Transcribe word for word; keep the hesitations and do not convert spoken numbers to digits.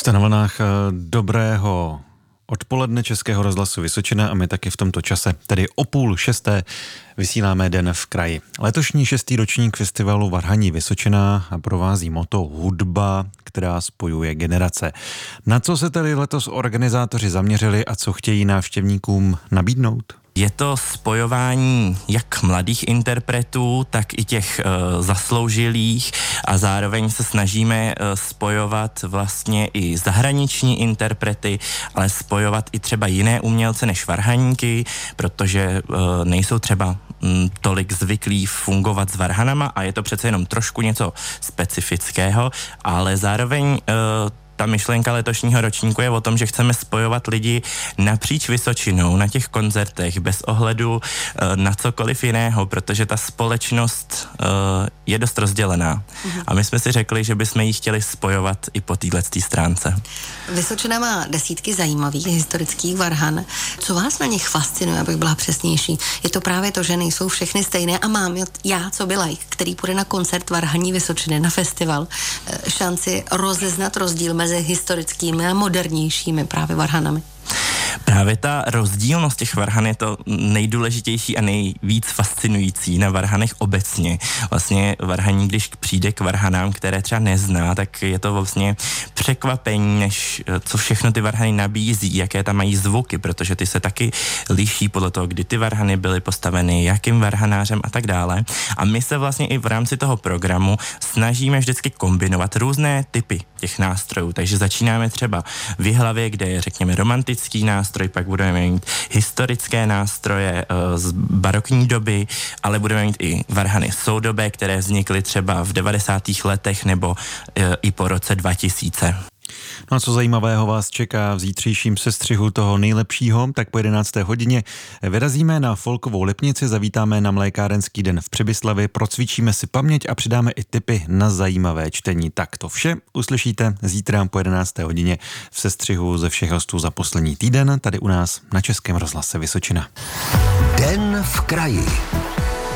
Jste na vlnách dobrého odpoledne Českého rozhlasu Vysočina a my taky v tomto čase, tedy o půl šesté, vysíláme Den v kraji. Letošní šestý ročník festivalu Varhaní Vysočina provází motto Hudba, která spojuje generace. Na co se tedy letos organizátoři zaměřili a co chtějí návštěvníkům nabídnout? Je to spojování jak mladých interpretů, tak i těch e, zasloužilých a zároveň se snažíme e, spojovat vlastně i zahraniční interprety, ale spojovat i třeba jiné umělce než varhaníky, protože e, nejsou třeba m, tolik zvyklí fungovat s varhanama a je to přece jenom trošku něco specifického, ale zároveň e, ta myšlenka letošního ročníku je o tom, že chceme spojovat lidi napříč Vysočinou na těch koncertech bez ohledu uh, na cokoliv jiného, protože ta společnost uh, je dost rozdělená. Mhm. A my jsme si řekli, že bychom ji chtěli spojovat i po této stránce. Vysočina má desítky zajímavých historických varhan. Co vás na nich fascinuje, abych byla přesnější? Je to právě to, že nejsou všechny stejné a mám já, co by like, který půjde na koncert Varhaní Vysočiny, na festival, šanci rozeznat rozdíl mezi historickými a modernějšími právě varhanami. Právě ta rozdílnost těch varhan je to nejdůležitější a nejvíc fascinující na varhanech obecně. Vlastně varhaník, když přijde k varhanám, které třeba nezná, tak je to vlastně překvapení, než co všechno ty varhany nabízí, jaké tam mají zvuky, protože ty se taky liší podle toho, kdy ty varhany byly postaveny, jakým varhanářem a tak dále. A my se vlastně i v rámci toho programu snažíme vždycky kombinovat různé typy těch nástrojů. Takže začínáme třeba v Jihlavě, kde je, řekněme, romantický nástroj, pak budeme mít historické nástroje e, z barokní doby, ale budeme mít i varhany soudobé, které vznikly třeba v devadesátých letech nebo e, i po roce dva tisíce. No a co zajímavého vás čeká v zítřejším sestřihu toho nejlepšího, tak po jedenácté hodině vyrazíme na Folkovou Lipnici, zavítáme na Mlékárenský den v Přibyslavi, procvičíme si paměť a přidáme i tipy na zajímavé čtení. Tak to vše uslyšíte zítra po jedenácté hodině v sestřihu ze všech hostů za poslední týden, tady u nás na Českém rozhlase Vysočina. Den v kraji.